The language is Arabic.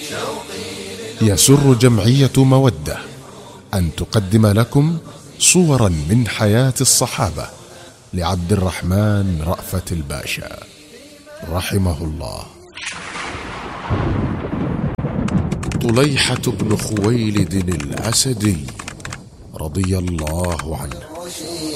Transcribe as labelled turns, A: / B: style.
A: يسر جمعية مودة أن تقدم لكم صورا من حياة الصحابة لعبد الرحمن رأفت الباشا رحمه الله. طليحة بن خويلد الأسدي رضي الله عنه